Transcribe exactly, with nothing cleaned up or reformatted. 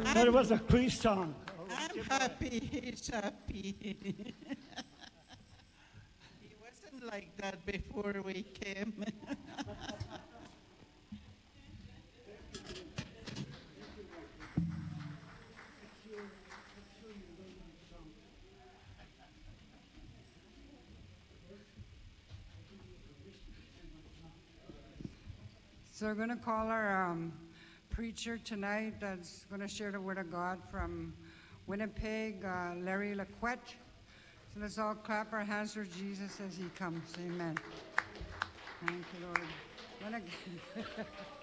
But it I'm, was a Chris song. I'm happy he's happy. He wasn't like that before we came. So we're going to call our um, preacher tonight that's going to share the word of God from Winnipeg, uh, Larry Laquette. So let's all clap our hands for Jesus as he comes. Amen. Thank you, Lord. When I-